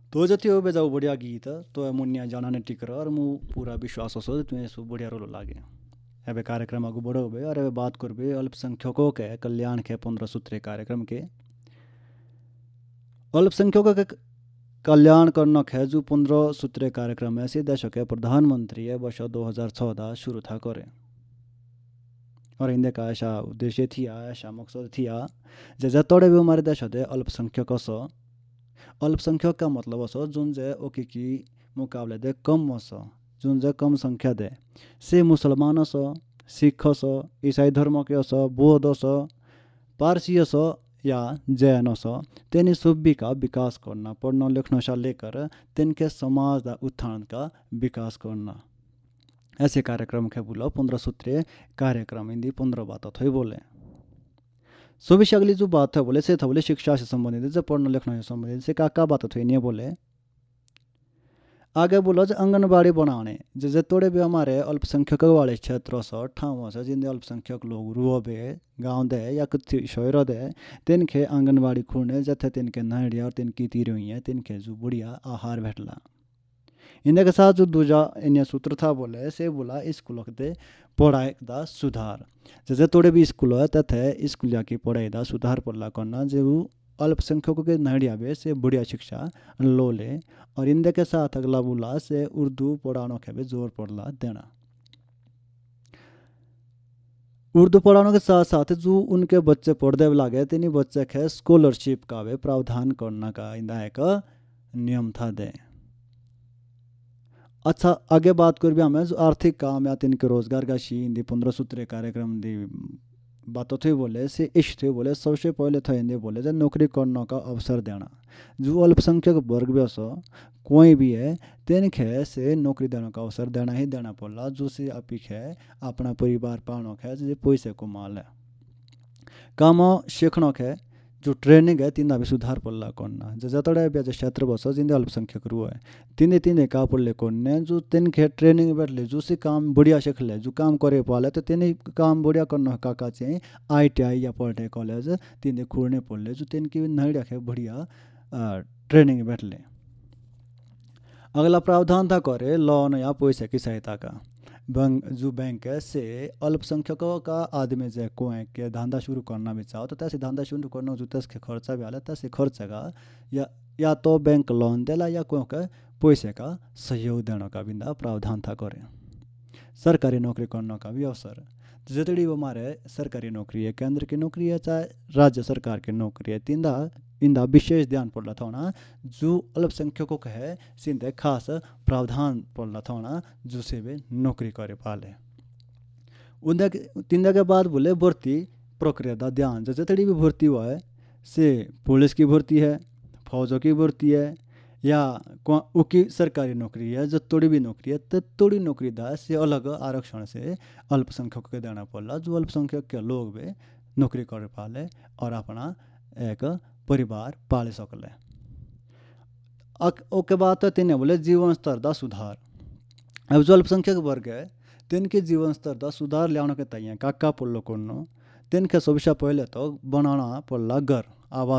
तो जति हो बेजाऊ बढ़िया गीत तो मुन्या जाना ने टिकर और मु पूरा विश्वास हो तुम्हें सु बढ़िया रोल लागे। एबे कार्यक्रम आगू बढ़ोबे और एबे बात करबे अल्पसंख्यकों के कल्याण के 15 सूत्रीय कार्यक्रम के। अल्पसंख्यकों के कल्याण करना है जो 15 सूत्रीय कार्यक्रम है देश के प्रधानमंत्री है वर्ष 2014 शुरू था करे। और इंदे का ऐसा उद्देश्य थी ऐसा मकसद थी जे तोड़े भी हमारे देश अल्पसंख्यक अल्पसंख्यक का मतलब असो जुन जे ओके की मुकाबले दे कम असो जुन जे कम संख्या दे से मुसलमान असो सिख असो ईसाई धर्म के असो बौद्ध असो पारसी असो या जैन असो तेनी सभी का विकास करना पढ़ना लिखना से लेकर तिनके समाज का उत्थान का विकास करना। ऐसे कार्यक्रम के बोलो 15 सूत्रीय कार्यक्रम हिंदी 15 बात थे बोले। सभी से अगली जो बात है बोले से था बोले शिक्षा से संबंधित जब पढ़ना लिखना से संबंधित से का बात थे नहीं बोले। आगे बोलो जो आंगनबाड़ी बनाने जैसे तोड़े भी हमारे अल्पसंख्यक वाले क्षेत्रों से ठावों से जिन अल्पसंख्यक लोग रुआबे गाँव दे या कुछ शहर दे तिनके आंगनबाड़ी खुलने जथे तिनके नहड़िया और तिनकी तीर हुई है तिनके जो बुढ़िया आहार भेटला। इन्हें के साथ जो दूजा इन्हें सूत्र था बोले से बोला स्कूलों के पढ़ाई का सुधार जैसे तोड़े भी स्कूल है तथे स्कूलिया की पढ़ाई का सुधार पड़ला करना जो अल्पसंख्यकों के नहड़िया बे से बढ़िया शिक्षा लो ले। और इनके के साथ अगला बोला से उर्दू पढ़ानों के भी जोर पड़ला देना। उर्दू पढ़ानों के साथ साथ जो उनके बच्चे पढ़ते लागे तेनी बच्चे के स्कॉलरशिप का भी प्रावधान करना का इंदा एक नियम था दे। अच्छा आगे बात कर भी हमें जो आर्थिक काम या तिनके रोजगार का शी हिंदी 15 सूत्रीय कार्यक्रम दी बातों थे बोले से इश्क थे बोले सबसे पहले था हिंदी बोले जो नौकरी करने का अवसर देना जो अल्पसंख्यक वर्ग भी असो कोई भी है तिनके से नौकरी देने का अवसर देना ही देना पड़ला जो से अपिक है अपना परिवार पालना है जो पैसे को माल है काम सीखना है जो ट्रेनिंग है तीन भी सुधार पड़ला करना जतड़े भी क्षेत्र बस जिंदे अल्पसंख्यक रू है तीन तीन का पड़ले करने जो तीन के ट्रेनिंग बैठले जो से काम बढ़िया सीख ले जो काम करे पाले तो तीन काम बढ़िया करना का चाहिए ITI या पॉलिटेक्निक कॉलेज तीन खोलने पड़ले जो तीन की नहीं रखे बढ़िया ट्रेनिंग बैठले। अगला प्रावधान था करे लोन या पैसे की सहायता का जो बैंक है से अल्पसंख्यकों का आदमी जो को है के धंधा शुरू करना भी चाहो तो तैसे धंधा शुरू करना जो तस्के खर्चा भी आला तैसे खर्चा का या तो बैंक लोन देला या कोई का पैसे का सहयोग देने का भी प्रावधान था करे। सरकारी नौकरी करने का भी अवसर जितनी हमारे सरकारी नौकरी है केंद्र की नौकरी है चाहे राज्य सरकार की नौकरी है तीन इंदा विशेष ध्यान पड़ला था ना जो अल्पसंख्यकों का है सिंधे खास प्रावधान पड़ला था ना जो से वे नौकरी करे पाले। उन तीन के बाद बोले भर्ती प्रक्रिया का ध्यान जैसे तड़ी भी भर्ती हुआ है से पुलिस की भर्ती है फौजों की भर्ती है या उकी सरकारी नौकरी है जो तोड़ी भी नौकरी है तो तोड़ी नौकरी दा से अलग आरक्षण से अल्पसंख्यक के देना पड़ला जो अल्पसंख्यक के लोग भी नौकरी कर पाले और अपना एक परिवार पाल सकले। ओके बाद तो तीन बोले जीवन स्तर का सुधार अब जो अल्पसंख्यक वर्ग है तीन के जीवन स्तर का सुधार लिया के तैयार का पड़लो करनो तीन के सबसे पहले तो बनाना पड़ला घर आवास